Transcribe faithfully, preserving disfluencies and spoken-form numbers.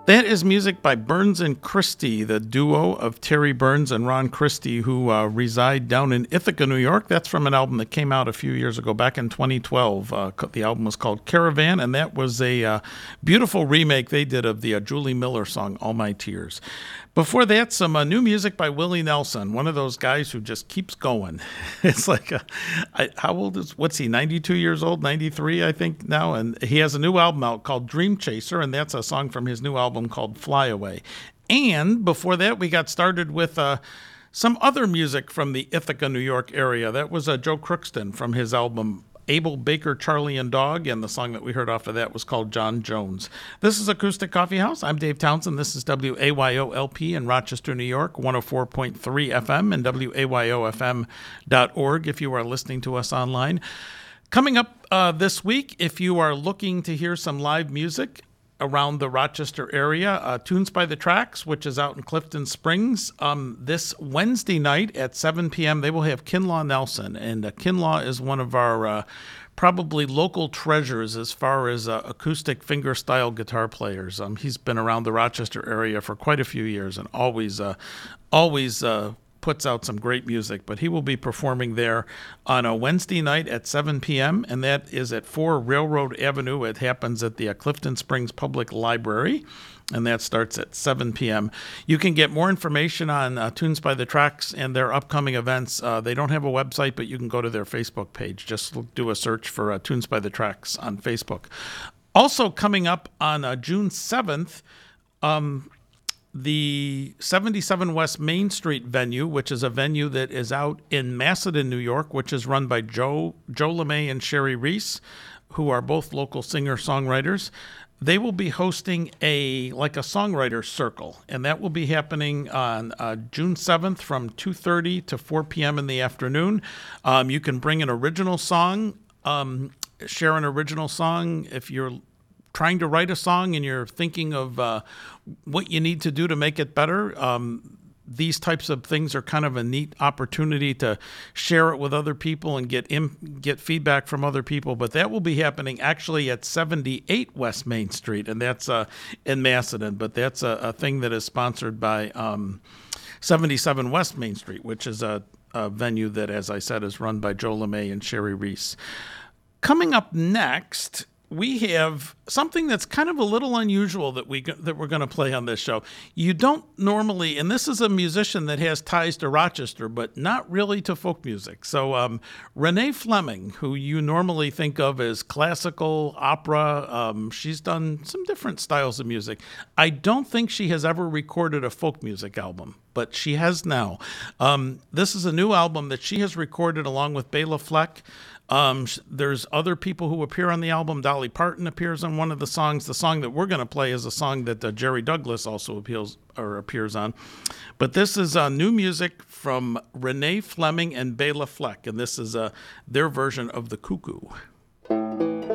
That is music by Burns and Christie, the duo of Terry Burns and Ron Christie, who uh, reside down in Ithaca, New York. That's from an album that came out a few years ago, back in twenty twelve. Uh, the album was called Caravan, and that was a uh, beautiful remake they did of the uh, Julie Miller song, All My Tears. Before that, some uh, new music by Willie Nelson, one of those guys who just keeps going. It's like, a, I, how old is, what's he, ninety-two years old, ninety-three, I think now? And he has a new album out called Dream Chaser, and that's a song from his new album called Fly Away. And before that, we got started with uh, some other music from the Ithaca, New York area. That was uh, Joe Crookston from his album Abel, Baker, Charlie, and Dog, and the song that we heard after that was called John Jones. This is Acoustic Coffee House. I'm Dave Townsend. This is W A Y O L P in Rochester, New York, one oh four point three F M, and W A Y O F M dot org if you are listening to us online. Coming up uh, this week, if you are looking to hear some live music around the Rochester area, uh, Tunes by the Tracks, which is out in Clifton Springs. Um, this Wednesday night at seven p.m., they will have Kinlaw Nelson, and uh, Kinlaw is one of our uh, probably local treasures as far as uh, acoustic finger-style guitar players. Um, he's been around the Rochester area for quite a few years and always, uh, always uh, puts out some great music, but he will be performing there on a Wednesday night at seven p.m., and that is at four Railroad Avenue. It happens at the uh, Clifton Springs Public Library, and that starts at seven p.m. You can get more information on uh, Tunes by the Tracks and their upcoming events. Uh, they don't have a website, but you can go to their Facebook page. Just do a search for uh, Tunes by the Tracks on Facebook. Also coming up on uh, June seventh, um, the seventy-seven West Main Street venue, which is a venue that is out in Macedon, New York, which is run by Joe Joe LeMay and Sherry Reese, who are both local singer-songwriters. They will be hosting a like a songwriter circle, and that will be happening on uh, June seventh from two thirty to four p.m. in the afternoon. Um, you can bring an original song, um, share an original song if you're trying to write a song and you're thinking of uh, what you need to do to make it better. Um, these types of things are kind of a neat opportunity to share it with other people and get in, get feedback from other people. But that will be happening actually at seventy-eight West Main Street, and that's uh, in Macedon. But that's a, a thing that is sponsored by um, seventy-seven West Main Street, which is a, a venue that, as I said, is run by Joe LeMay and Sherry Reese. Coming up next, we have something that's kind of a little unusual that we that we're going to play on this show. You don't normally, and this is a musician that has ties to Rochester, but not really to folk music. So um, Renee Fleming, who you normally think of as classical, opera, um, she's done some different styles of music. I don't think she has ever recorded a folk music album, but she has now. Um, this is a new album that she has recorded along with Bela Fleck. Um, there's other people who appear on the album. Dolly Parton appears on one of the songs. The song that we're going to play is a song that uh, Jerry Douglas also appeals or appears on. But this is uh, new music from Renee Fleming and Bela Fleck, and this is uh, their version of The Cuckoo.